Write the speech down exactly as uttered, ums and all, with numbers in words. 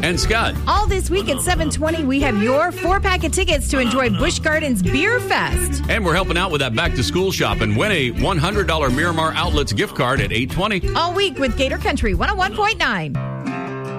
And Scott. All this week at seven twenty, we have your four-pack of tickets to enjoy Busch Gardens Beer Fest. And we're helping out with that back-to-school shop and win a one hundred dollars Miramar Outlets gift card at eight twenty. All week with Gator Country one oh one point nine.